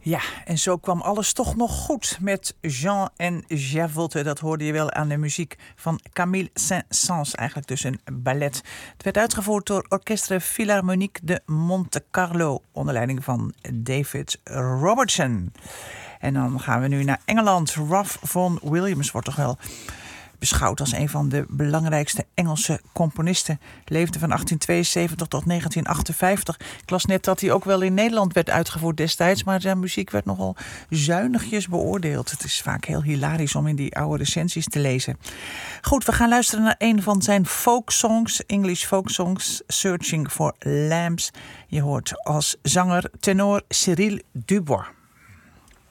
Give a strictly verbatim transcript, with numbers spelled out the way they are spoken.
Ja, en zo kwam alles toch nog goed met Jean en Javotte. Dat hoorde je wel aan de muziek van Camille Saint-Saëns, eigenlijk dus een ballet. Het werd uitgevoerd door Orchestre Philharmonique de Monte Carlo onder leiding van David Robertson. En dan gaan we nu naar Engeland. Ralph Vaughan Williams wordt toch wel beschouwd als een van de belangrijkste Engelse componisten. Leefde van achttien tweeënzeventig tot negentien achtenvijftig. Ik las net dat hij ook wel in Nederland werd uitgevoerd destijds, maar zijn muziek werd nogal zuinigjes beoordeeld. Het is vaak heel hilarisch om in die oude recensies te lezen. Goed, we gaan luisteren naar een van zijn folk songs, English folk songs, Searching for Lambs. Je hoort als zanger tenor Cyril Dubois.